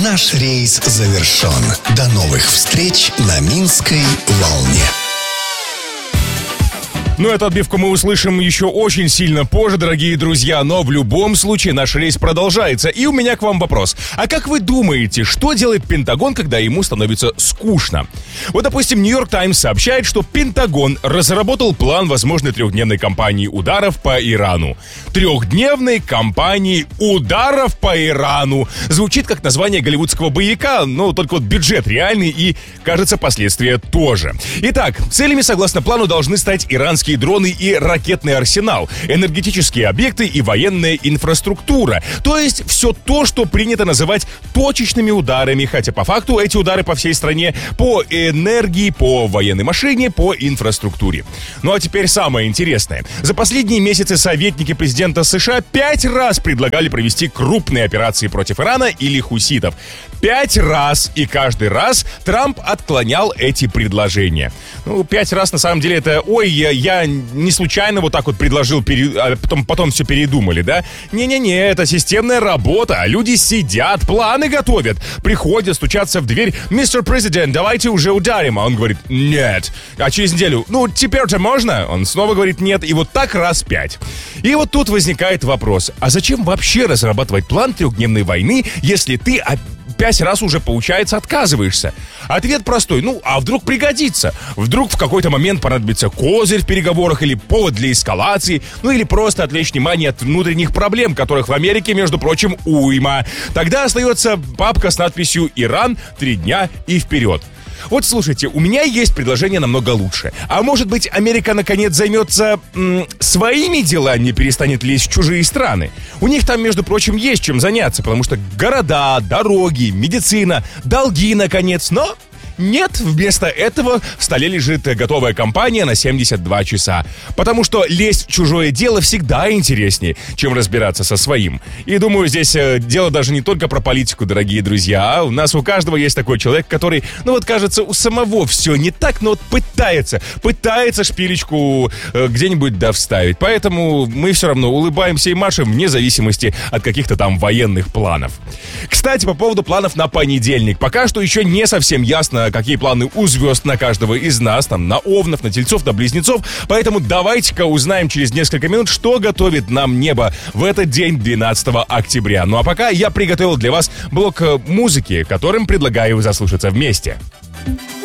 Наш рейс завершен. До новых встреч на Минской волне. Ну, эту отбивку мы услышим еще очень сильно позже, дорогие друзья, но в любом случае наш рейс продолжается. И у меня к вам вопрос. А как вы думаете, что делает Пентагон, когда ему становится скучно? Вот, допустим, Нью-Йорк Таймс сообщает, что Пентагон разработал план возможной трехдневной кампании ударов по Ирану. Трехдневной кампании ударов по Ирану. Звучит как название голливудского боевика, но только вот бюджет реальный и, кажется, последствия тоже. Итак, целями, согласно плану, должны стать иранские дроны и ракетный арсенал, энергетические объекты и военная инфраструктура. То есть все то, что принято называть точечными ударами, хотя по факту эти удары по всей стране по энергии, по военной машине, по инфраструктуре. Ну а теперь самое интересное. За последние месяцы советники президента США 5 раз предлагали провести крупные операции против Ирана или хуситов. 5 раз, и каждый раз Трамп отклонял эти предложения. Ну, 5 раз на самом деле это я не случайно вот так вот предложил, а потом все передумали, да? Не-не-не, это системная работа. Люди сидят, планы готовят. Приходят, стучатся в дверь. «Мистер Президент, давайте уже ударим». А он говорит: «Нет». А через неделю: «Ну, теперь-то можно?» Он снова говорит: «Нет». И вот так раз 5. И вот тут возникает вопрос. А зачем вообще разрабатывать план трехдневной войны, если ты 5 раз уже, получается, отказываешься? Ответ простой. Ну, а вдруг пригодится? Вдруг в какой-то момент понадобится козырь в переговорах или повод для эскалации, ну или просто отвлечь внимание от внутренних проблем, которых в Америке, между прочим, уйма. Тогда остается папка с надписью «Иран, 3 дня и вперед». Вот слушайте, у меня есть предложение намного лучше. А может быть, Америка наконец займется своими делами, не перестанет лезть в чужие страны? У них там, между прочим, есть чем заняться, потому что города, дороги, медицина, долги, наконец, но... Нет, вместо этого в столе лежит готовая кампания на 72 часа. Потому что лезть в чужое дело всегда интереснее, чем разбираться со своим. И думаю, здесь дело даже не только про политику, дорогие друзья. А у нас у каждого есть такой человек, который, ну вот кажется, у самого все не так, но вот пытается шпилечку где-нибудь вставить. Поэтому мы все равно улыбаемся и машем вне зависимости от каких-то там военных планов. Кстати, по поводу планов на понедельник. Пока что еще не совсем ясно, какие планы у звезд на каждого из нас, там, на овнов, на тельцов, на близнецов. Поэтому давайте-ка узнаем через несколько минут, что готовит нам небо в этот день, 12 октября. Ну а пока я приготовил для вас блок музыки, которым предлагаю заслушаться вместе.